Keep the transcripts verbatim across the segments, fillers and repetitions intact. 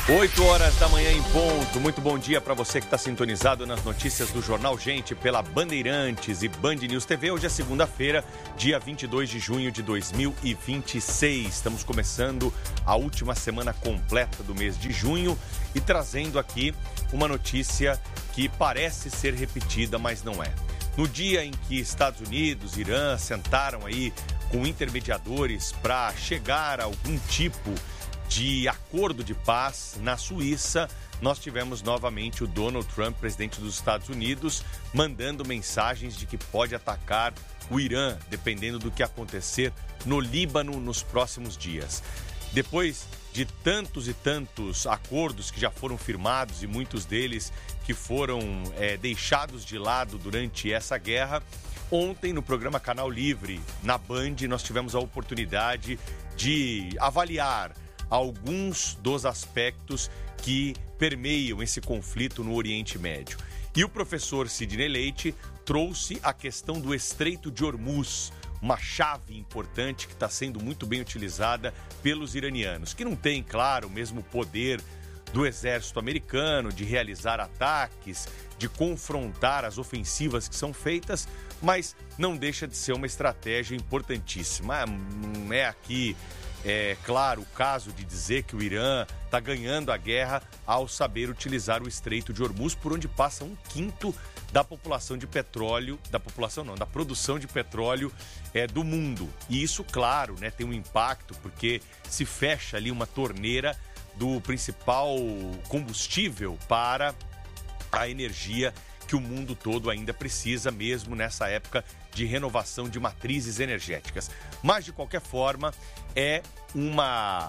oito horas da manhã em ponto. Muito bom dia para você que está sintonizado nas notícias do Jornal Gente pela Bandeirantes e Band News T V. Hoje é segunda-feira, dia vinte e dois de junho de dois mil e vinte e seis. Estamos começando a última semana completa do mês de junho e trazendo aqui uma notícia que parece ser repetida, mas não é. No dia em que Estados Unidos e Irã sentaram aí com intermediadores para chegar a algum tipo de acordo de paz na Suíça, nós tivemos novamente o Donald Trump, presidente dos Estados Unidos, mandando mensagens de que pode atacar o Irã, dependendo do que acontecer no Líbano nos próximos dias. Depois de tantos e tantos acordos que já foram firmados e muitos deles que foram é, deixados de lado durante essa guerra, ontem no programa Canal Livre, na Band, nós tivemos a oportunidade de avaliar alguns dos aspectos que permeiam esse conflito no Oriente Médio. E o professor Sidney Leite trouxe a questão do Estreito de Hormuz, uma chave importante que está sendo muito bem utilizada pelos iranianos, que não tem, claro, o mesmo poder do exército americano de realizar ataques, de confrontar as ofensivas que são feitas, mas não deixa de ser uma estratégia importantíssima. Não é aqui... É claro, o caso de dizer que o Irã está ganhando a guerra ao saber utilizar o Estreito de Hormuz, por onde passa um quinto da população de petróleo, da população não, da produção de petróleo é, do mundo. E isso, claro, né, tem um impacto, porque se fecha ali uma torneira do principal combustível para a energia que o mundo todo ainda precisa, mesmo nessa época de renovação de matrizes energéticas. Mas, de qualquer forma, é, uma,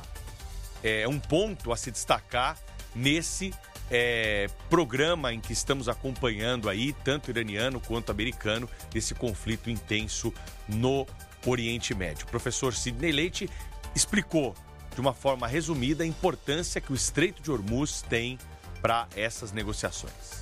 é um ponto a se destacar nesse é, programa em que estamos acompanhando aí, tanto iraniano quanto americano, esse conflito intenso no Oriente Médio. O professor Sidney Leite explicou de uma forma resumida a importância que o Estreito de Hormuz tem para essas negociações.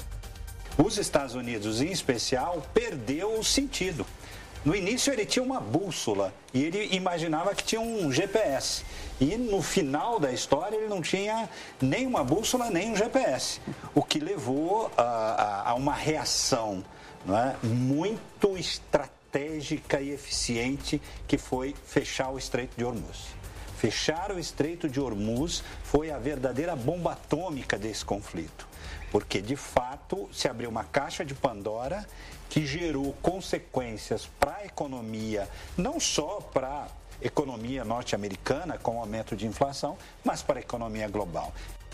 Os Estados Unidos, em especial, perdeu o sentido. No início ele tinha uma bússola e ele imaginava que tinha um G P S. E no final da história ele não tinha nem uma bússola, nem um G P S. O que levou a, a, a uma reação, não é, muito estratégica e eficiente, que foi fechar o Estreito de Hormuz. Fechar o Estreito de Hormuz foi a verdadeira bomba atômica desse conflito. Porque, de fato, se abriu uma caixa de Pandora que gerou consequências para a economia, não só para a economia norte-americana, com o aumento de inflação, mas para a economia global.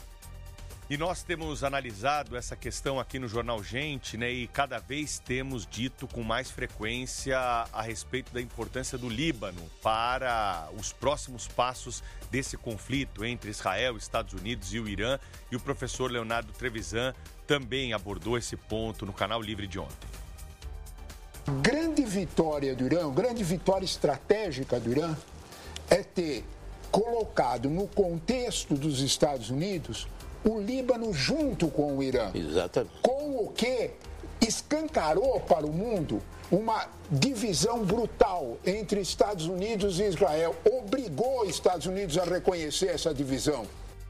E nós temos analisado essa questão aqui no Jornal Gente, né? E cada vez temos dito com mais frequência a respeito da importância do Líbano para os próximos passos desse conflito entre Israel, Estados Unidos e o Irã. E o professor Leonardo Trevisan também abordou esse ponto no Canal Livre de ontem. Grande vitória do Irã, grande vitória estratégica do Irã é ter colocado no contexto dos Estados Unidos o Líbano junto com o Irã. Exatamente. Com o que escancarou para o mundo uma divisão brutal entre Estados Unidos e Israel. Obrigou os Estados Unidos a reconhecer essa divisão.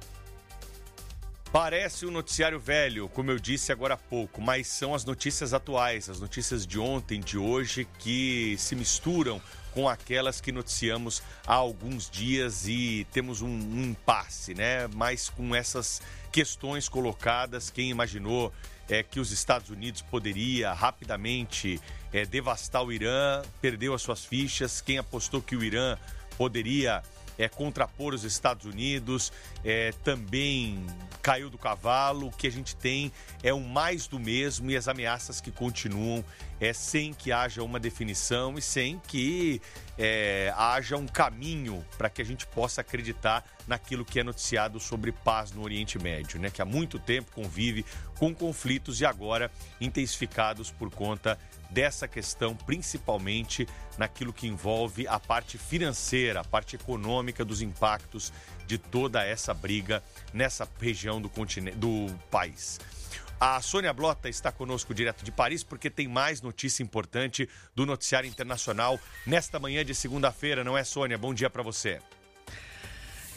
Parece um noticiário velho, como eu disse agora há pouco, mas são as notícias atuais, as notícias de ontem, de hoje, que se misturam com aquelas que noticiamos há alguns dias e temos um, um impasse, né? Mas com essas questões colocadas, quem imaginou é, que os Estados Unidos poderia rapidamente é, devastar o Irã, perdeu as suas fichas. Quem apostou que o Irã poderia é, contrapor os Estados Unidos, é, também caiu do cavalo. O que a gente tem é um mais do mesmo e as ameaças que continuam é, sem que haja uma definição e sem que é, haja um caminho para que a gente possa acreditar naquilo que é noticiado sobre paz no Oriente Médio, né? Que há muito tempo convive com conflitos e agora intensificados por conta dessa questão, principalmente naquilo que envolve a parte financeira, a parte econômica dos impactos de toda essa briga nessa região do continente, do país. A Sônia Blota está conosco direto de Paris porque tem mais notícia importante do noticiário internacional nesta manhã de segunda-feira, não é, Sônia? Bom dia para você.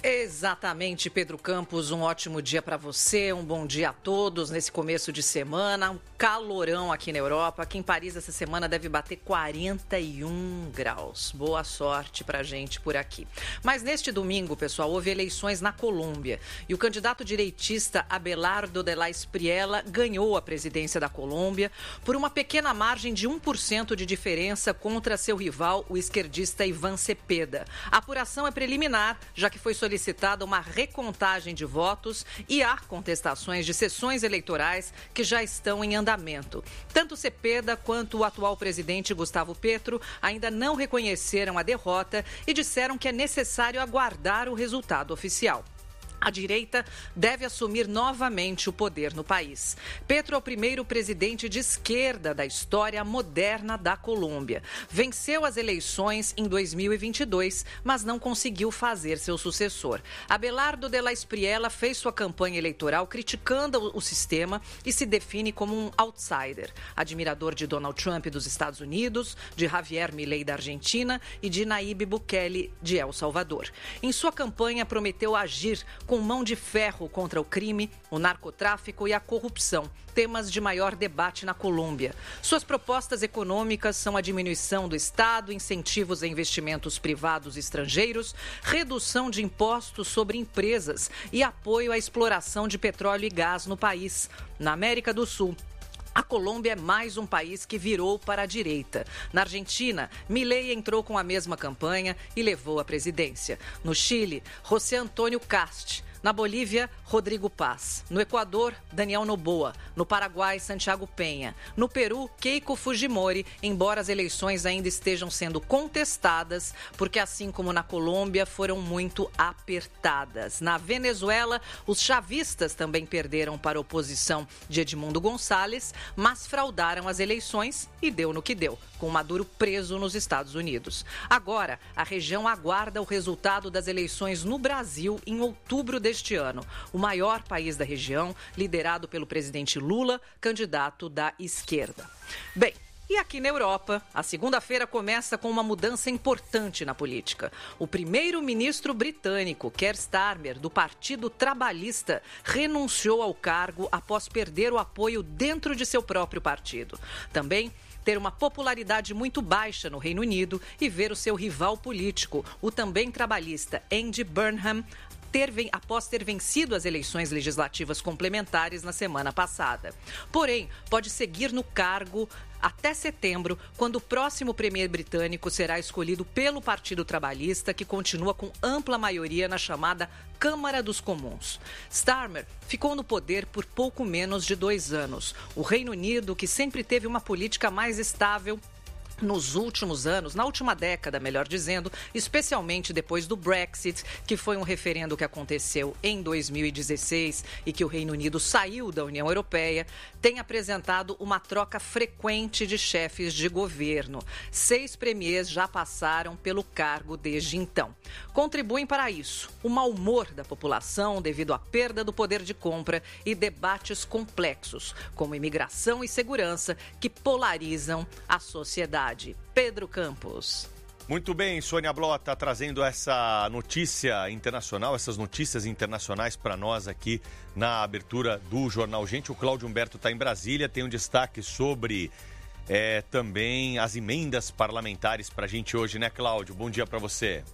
Exatamente, Pedro Campos, um ótimo dia para você, um bom dia a todos nesse começo de semana, um calorão aqui na Europa. Aqui em Paris essa semana deve bater quarenta e um graus. Boa sorte pra gente por aqui. Mas neste domingo, pessoal, houve eleições na Colômbia e o candidato direitista Abelardo de la Espriella ganhou a presidência da Colômbia por uma pequena margem de um por cento de diferença contra seu rival, o esquerdista Iván Cepeda. A apuração é preliminar, já que foi solicitada solicitada uma recontagem de votos e há contestações de sessões eleitorais que já estão em andamento. Tanto Cepeda quanto o atual presidente Gustavo Petro ainda não reconheceram a derrota e disseram que é necessário aguardar o resultado oficial. A direita deve assumir novamente o poder no país. Petro é o primeiro presidente de esquerda da história moderna da Colômbia. Venceu as eleições em dois mil e vinte e dois, mas não conseguiu fazer seu sucessor. Abelardo de la Espriella fez sua campanha eleitoral criticando o sistema e se define como um outsider. Admirador de Donald Trump dos Estados Unidos, de Javier Milei da Argentina e de Nayib Bukele de El Salvador. Em sua campanha, prometeu agir com com mão de ferro contra o crime, o narcotráfico e a corrupção, temas de maior debate na Colômbia. Suas propostas econômicas são a diminuição do Estado, incentivos a investimentos privados estrangeiros, redução de impostos sobre empresas e apoio à exploração de petróleo e gás no país. Na América do Sul, a Colômbia é mais um país que virou para a direita. Na Argentina, Milei entrou com a mesma campanha e levou a presidência. No Chile, José Antônio Cast. Na Bolívia, Rodrigo Paz. No Equador, Daniel Noboa. No Paraguai, Santiago Penha. No Peru, Keiko Fujimori, embora as eleições ainda estejam sendo contestadas, porque assim como na Colômbia, foram muito apertadas. Na Venezuela, os chavistas também perderam para a oposição de Edmundo Gonçalves, mas fraudaram as eleições e deu no que deu, com Maduro preso nos Estados Unidos. Agora, a região aguarda o resultado das eleições no Brasil em outubro deste Este ano, o maior país da região, liderado pelo presidente Lula, candidato da esquerda. Bem, e aqui na Europa, a segunda-feira começa com uma mudança importante na política. O primeiro-ministro britânico, Keir Starmer, do Partido Trabalhista, renunciou ao cargo após perder o apoio dentro de seu próprio partido. Também ter uma popularidade muito baixa no Reino Unido e ver o seu rival político, o também trabalhista Andy Burnham, Ter, após ter vencido as eleições legislativas complementares na semana passada. Porém, pode seguir no cargo até setembro, quando o próximo premier britânico será escolhido pelo Partido Trabalhista, que continua com ampla maioria na chamada Câmara dos Comuns. Starmer ficou no poder por pouco menos de dois anos. O Reino Unido, que sempre teve uma política mais estável nos últimos anos, na última década, melhor dizendo, especialmente depois do Brexit, que foi um referendo que aconteceu em dois mil e dezesseis e que o Reino Unido saiu da União Europeia, tem apresentado uma troca frequente de chefes de governo. Seis premiers já passaram pelo cargo desde então. Contribuem para isso o mau humor da população devido à perda do poder de compra e debates complexos, como imigração e segurança, que polarizam a sociedade. Pedro Campos. Muito bem, Sônia Blota trazendo essa notícia internacional, essas notícias internacionais para nós aqui na abertura do Jornal Gente. O Cláudio Humberto está em Brasília, tem um destaque sobre é, também as emendas parlamentares para a gente hoje, né, Cláudio? Bom dia para você.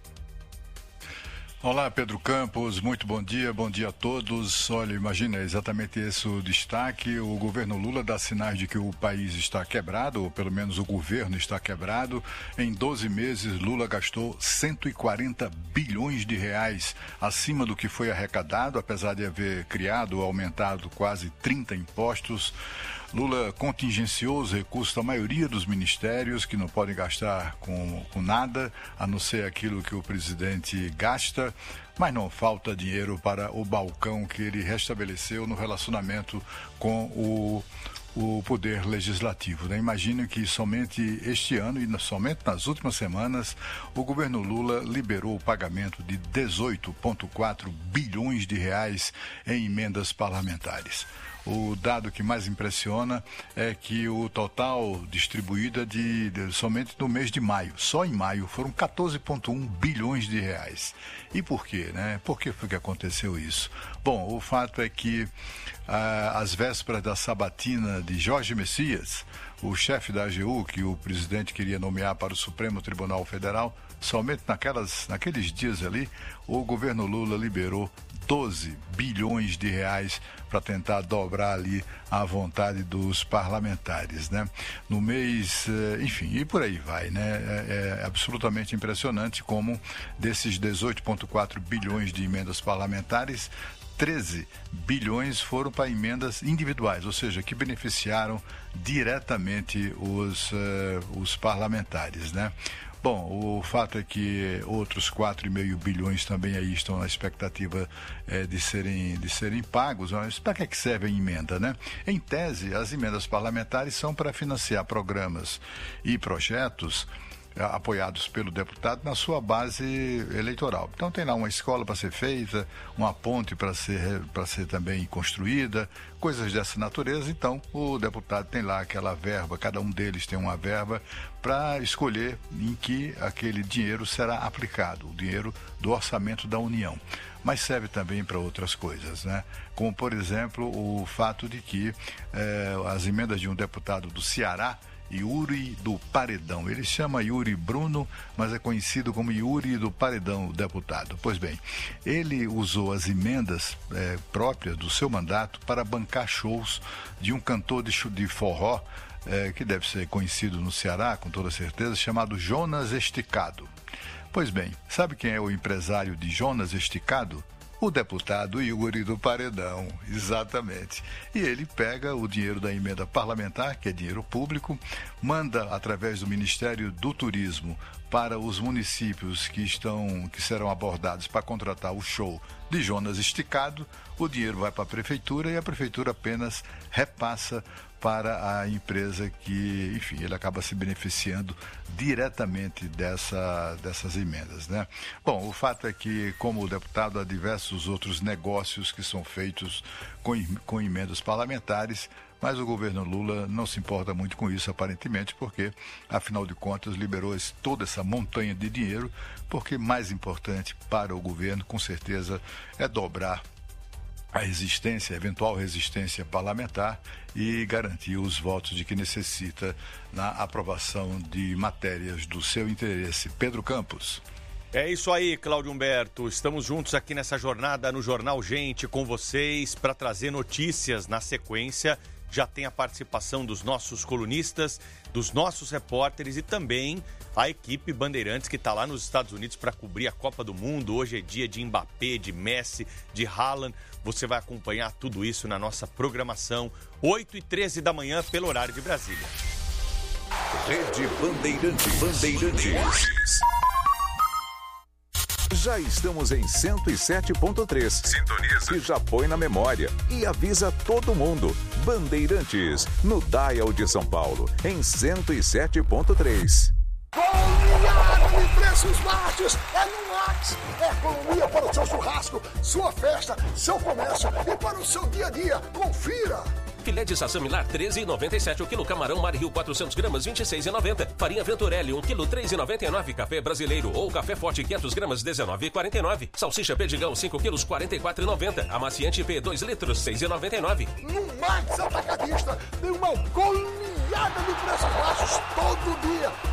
Olá, Pedro Campos, muito bom dia, bom dia a todos. Olha, imagina, exatamente esse o destaque. O governo Lula dá sinais de que o país está quebrado, ou pelo menos o governo está quebrado. Em doze meses, Lula gastou cento e quarenta bilhões de reais acima do que foi arrecadado, apesar de haver criado ou aumentado quase trinta impostos. Lula contingenciou os recursos da maioria dos ministérios, que não podem gastar com, com nada, a não ser aquilo que o presidente gasta, mas não falta dinheiro para o balcão que ele restabeleceu no relacionamento com o, o poder legislativo. Né? Imagino que somente este ano e somente nas últimas semanas, o governo Lula liberou o pagamento de dezoito vírgula quatro bilhões de reais em emendas parlamentares. o dado que mais impressiona é que o total distribuído é de, de somente no mês de maio, só em maio, foram quatorze vírgula um bilhões de reais. E por quê, né? Por que foi que aconteceu isso? Bom, o fato é que ah, às vésperas da sabatina de Jorge Messias, o chefe da A G U, que o presidente queria nomear para o Supremo Tribunal Federal, somente naquelas, naqueles dias ali, o governo Lula liberou doze bilhões de reais para tentar dobrar ali a vontade dos parlamentares, né? No mês, enfim, e por aí vai, né? É, é absolutamente impressionante como desses dezoito vírgula quatro bilhões de emendas parlamentares, treze bilhões foram para emendas individuais, ou seja, que beneficiaram diretamente os, uh, os parlamentares, né? Bom, o fato é que outros quatro vírgula cinco bilhões também aí estão na expectativa é, de, serem, de serem pagos. Mas para que, é que serve a emenda, né? Em tese, as emendas parlamentares são para financiar programas e projetos apoiados pelo deputado na sua base eleitoral. Então tem lá uma escola para ser feita, uma ponte para ser, para ser também construída, coisas dessa natureza. Então o deputado tem lá aquela verba, cada um deles tem uma verba para escolher em que aquele dinheiro será aplicado, o dinheiro do orçamento da União. Mas serve também para outras coisas, né? Como, por exemplo, o fato de que eh, as emendas de um deputado do Ceará, Yuri do Paredão. Ele chama Yuri Bruno, mas é conhecido como Yuri do Paredão, o deputado. Pois bem, ele usou as emendas é, próprias do seu mandato para bancar shows de um cantor de, de forró, é, que deve ser conhecido no Ceará, com toda certeza, chamado Jonas Esticado. Pois bem, sabe quem é o empresário de Jonas Esticado? O deputado Yuri do Paredão, exatamente. E ele pega o dinheiro da emenda parlamentar, que é dinheiro público, manda através do Ministério do Turismo para os municípios que, estão, que serão abordados para contratar o show de Jonas Esticado. O dinheiro vai para a prefeitura e a prefeitura apenas repassa para a empresa que, enfim, ele acaba se beneficiando diretamente dessa, dessas emendas, né? Bom, o fato é que, como deputado, há diversos outros negócios que são feitos com, com emendas parlamentares, mas o governo Lula não se importa muito com isso, aparentemente, porque, afinal de contas, liberou esse, toda essa montanha de dinheiro, porque mais importante para o governo, com certeza, é dobrar a resistência, a eventual resistência parlamentar e garantir os votos de que necessita na aprovação de matérias do seu interesse. Pedro Campos. É isso aí, Cláudio Humberto. Estamos juntos aqui nessa jornada no Jornal Gente com vocês para trazer notícias na sequência. Já tem a participação dos nossos colunistas, dos nossos repórteres e também a equipe Bandeirantes que está lá nos Estados Unidos para cobrir a Copa do Mundo. Hoje é dia de Mbappé, de Messi, de Haaland. Você vai acompanhar tudo isso na nossa programação, oito e treze da manhã, pelo horário de Brasília. Rede Bandeirantes. Bandeirantes. Já estamos em cento e sete ponto três. Sintoniza. E já põe na memória. E avisa todo mundo. Bandeirantes, no Dial de São Paulo, em cento e sete ponto três. Goleada de preços baixos é no Max. É economia para o seu churrasco, sua festa, seu comércio e para o seu dia a dia. Confira. Filé de sassamilar treze reais e noventa e sete centavos o quilo. Camarão Mar Rio quatrocentos gramas vinte e seis reais e noventa centavos. Farinha Venturelli um quilo três reais e noventa e nove centavos. Café brasileiro ou café forte quinhentos gramas dezenove reais e quarenta e nove centavos. Salsicha Perdigão cinco quilos quarenta e quatro reais e noventa centavos. Amaciante P dois litros seis reais e noventa e nove centavos. No Max Atacadista tem uma goleada de preços baixos todo dia.